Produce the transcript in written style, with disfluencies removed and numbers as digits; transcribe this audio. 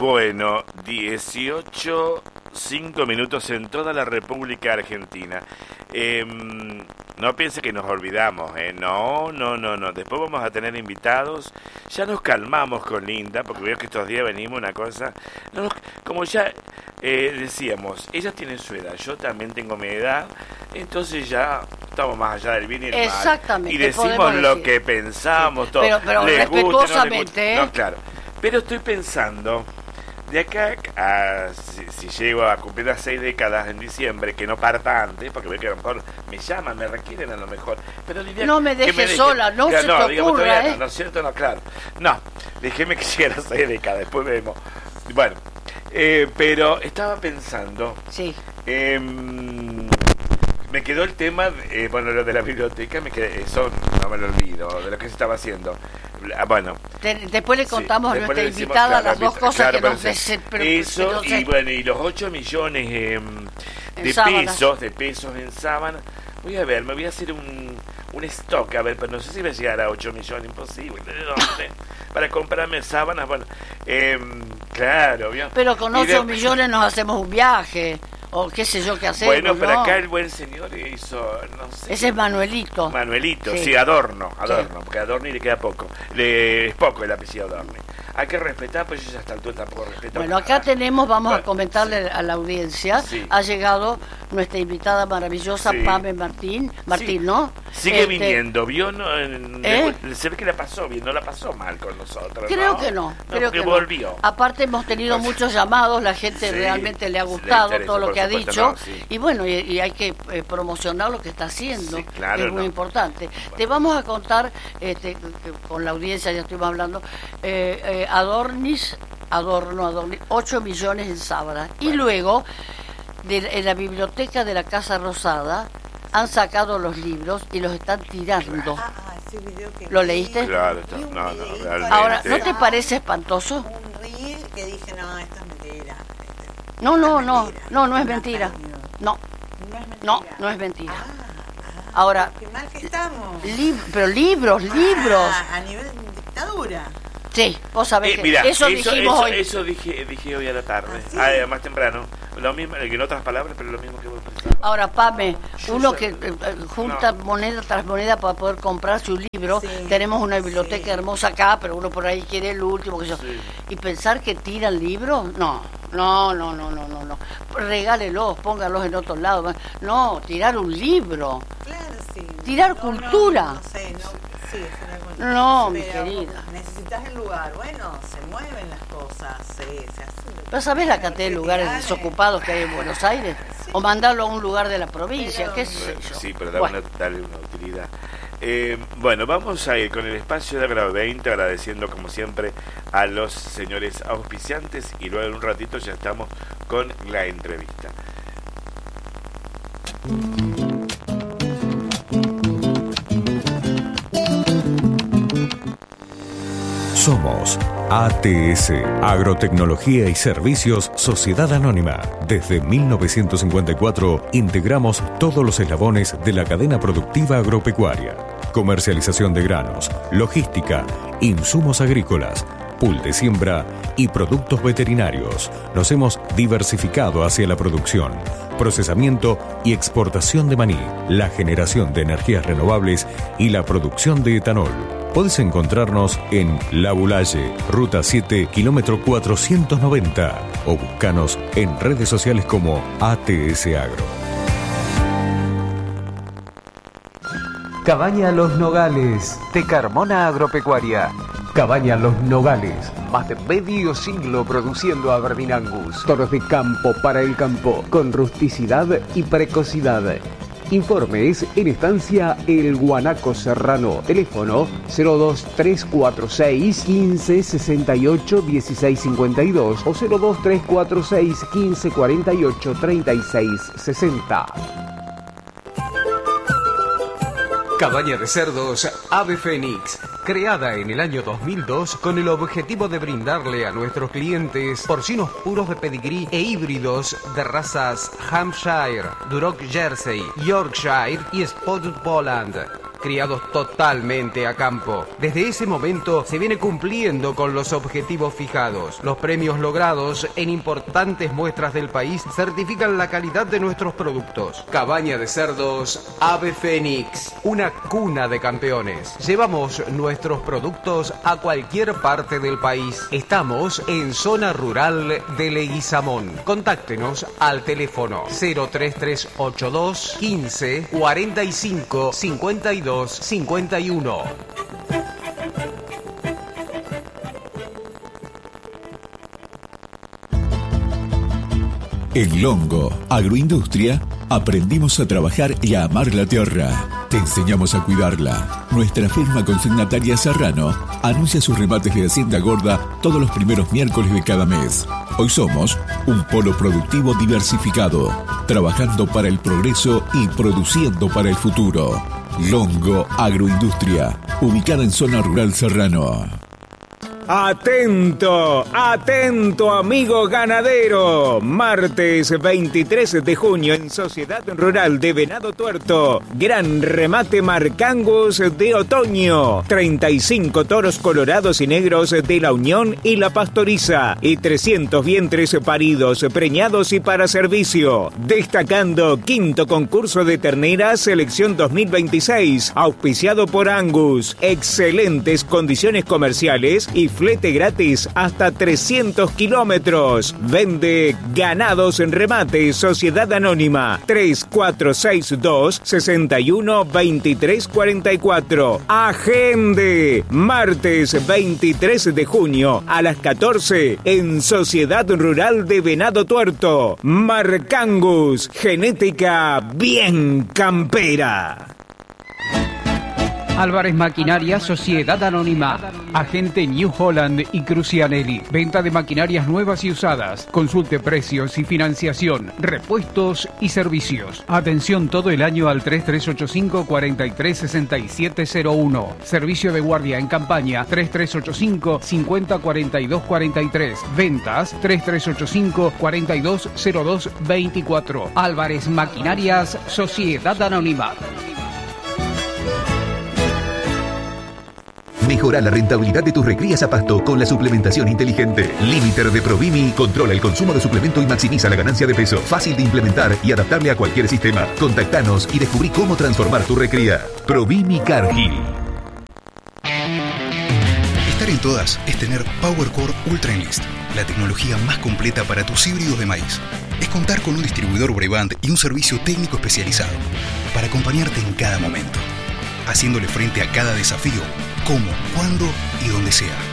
Bueno, 18:05 en toda la República Argentina. No piense que nos olvidamos, No. Después vamos a tener invitados. Ya nos calmamos con Linda, porque veo que estos días venimos una cosa. Como ya decíamos, ella tiene su edad, yo también tengo mi edad, entonces ya estamos más allá del bien y el mal. Exactamente. Y decimos lo que pensamos, todo. Pero respetuosamente, No, claro. Pero estoy pensando, de acá a si llego a cumplir las 6 décadas en diciembre, que no parta antes, porque veo que a lo mejor me llaman, me requieren a lo mejor. Pero diría no me dejes sola, no claro, se no, te digamos, ocurra, todavía no es cierto, no, claro. No, déjeme que llegue a las 6 décadas, después vemos. Bueno, pero estaba pensando... Sí. Me quedó el tema, lo de la biblioteca, eso no me lo olvido, de lo que se estaba haciendo. Bueno. Después le contamos a nuestra invitada las dos cosas que nos eso, y los 8 millones de pesos en sábana. Voy a ver, me voy a hacer un stock, a ver, pero no sé si voy a llegar a 8 millones, imposible. ¿De dónde? Para comprarme sábanas, claro. ¿vio? Pero con 8 millones nos hacemos un viaje, o qué sé yo qué hacemos. Bueno, pero acá el buen señor hizo, no sé. Ese es Manuelito. Sí, Adorno, porque a Adorni le queda poco. Es poco el apellido Adorni. Hay que respetar, pues yo ya hasta el altura tampoco respeto. Bueno, acá vamos a comentarle a la audiencia, ha llegado nuestra invitada maravillosa, Pame Martín, ¿no? Sigue viniendo, ¿vio? Se ve que la pasó bien, no la pasó mal con nosotros. Creo que no. Volvió. No. Aparte hemos tenido muchos llamados, la gente realmente le ha gustado todo lo que ha dicho, y bueno, y hay que promocionar lo que está haciendo, que es muy importante. Bueno. Te vamos a contar, con la audiencia ya estuvimos hablando, Adorno, 8 millones en sábana. Bueno. Y luego, en la biblioteca de la Casa Rosada, han sacado los libros y los están tirando. ¿Lo leíste? Claro, Ahora, ¿no te parece espantoso? Un reel que dije, no, esto es mentira. No es mentira. No es mentira. Ahora, qué mal que estamos. Pero libros. A nivel de dictadura. Sí, vos sabés que mira, eso dijimos hoy. Eso dije hoy a la tarde, más temprano. Lo mismo, en otras palabras, pero lo mismo que vos pensabas. Ahora, Pame, que junta moneda tras moneda para poder comprarse un libro. Tenemos una biblioteca hermosa acá, pero uno por ahí quiere el último. Y pensar que tiran libros, no. Regálelos, póngalos en otro lado. No, tirar un libro. Claro, sí. Tirar cultura. No, mi pero, querida. Necesitas el lugar. Bueno, se mueven las cosas, se hacen. ¿Pero sabés la cantidad de lugares desocupados que hay en Buenos Aires? Sí. O mandarlo a un lugar de la provincia, qué sé yo. Sí, pero darle una utilidad. Bueno, vamos a ir con el espacio de Grado 20, agradeciendo como siempre a los señores auspiciantes, y luego en un ratito ya estamos con la entrevista. Somos ATS, Agrotecnología y Servicios Sociedad Anónima. Desde 1954 integramos todos los eslabones de la cadena productiva agropecuaria. Comercialización de granos, logística, insumos agrícolas, pool de siembra y productos veterinarios. Nos hemos diversificado hacia la producción, procesamiento y exportación de maní, la generación de energías renovables y la producción de etanol. Podés encontrarnos en La Bulaye, Ruta 7, kilómetro 490, o búscanos en redes sociales como ATS Agro. Cabaña Los Nogales, de Carmona Agropecuaria. Cabaña Los Nogales, más de medio siglo produciendo Aberdeen Angus. Toros de campo para el campo, con rusticidad y precocidad. Informes en Estancia El Guanaco Serrano. Teléfono 02346 1568 1652 o 02346 1548 3660. Cabaña de cerdos Ave Fénix, creada en el año 2002 con el objetivo de brindarle a nuestros clientes porcinos puros de pedigrí e híbridos de razas Hampshire, Duroc Jersey, Yorkshire y Spotted Poland. criados totalmente a campo. Desde ese momento se viene cumpliendo con los objetivos fijados. Los premios logrados en importantes muestras del país certifican la calidad de nuestros productos. Cabaña de cerdos Ave Fénix, una cuna de campeones. Llevamos nuestros productos a cualquier parte del país. Estamos en zona rural de Leguizamón. Contáctenos al teléfono 03382 15 45 52 51. En Longo Agroindustria aprendimos a trabajar y a amar la tierra. Te enseñamos a cuidarla. Nuestra firma consignataria Serrano anuncia sus remates de Hacienda Gorda todos los primeros miércoles de cada mes. Hoy somos un polo productivo diversificado, trabajando para el progreso y produciendo para el futuro. Longo Agroindustria, ubicada en zona rural Serrano. Atento, atento amigo ganadero. Martes 23 de junio en Sociedad Rural de Venado Tuerto. Gran remate Marcangus de otoño. 35 toros colorados y negros de la Unión y la Pastoriza. Y 300 vientres paridos, preñados y para servicio. Destacando quinto concurso de terneras selección 2026. Auspiciado por Angus. Excelentes condiciones comerciales y flete gratis hasta 300 kilómetros. Vende Ganados en Remate, Sociedad Anónima. 3462 61 23 44. Agende. Martes 23 de junio a las 14 en Sociedad Rural de Venado Tuerto. Marcangus, genética bien campera. Álvarez Maquinaria, Sociedad Anónima. Agente New Holland y Crucianelli. Venta de maquinarias nuevas y usadas. Consulte precios y financiación, repuestos y servicios. Atención todo el año al 3385 436701. Servicio de guardia en campaña 3385 50 42 43. Ventas 3385 4202 24. Álvarez Maquinarias, Sociedad Anónima. Mejora la rentabilidad de tus recrías a pasto con la suplementación inteligente. Limiter de Provimi controla el consumo de suplemento y maximiza la ganancia de peso. Fácil de implementar y adaptable a cualquier sistema. Contactanos y descubrí cómo transformar tu recría. Provimi Cargill. Estar en todas es tener PowerCore Ultra Enlist, la tecnología más completa para tus híbridos de maíz. Es contar con un distribuidor Brevant y un servicio técnico especializado para acompañarte en cada momento, haciéndole frente a cada desafío, como, cuándo y donde sea.